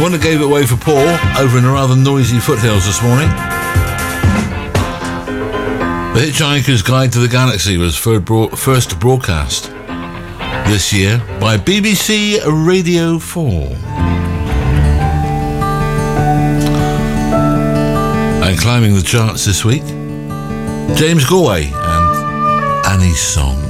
Wouldn't have gave it away for Paul over in the rather noisy foothills this morning. The Hitchhiker's Guide to the Galaxy was first broadcast this year by BBC Radio 4. And climbing the charts this week, James Galway and Annie's Song.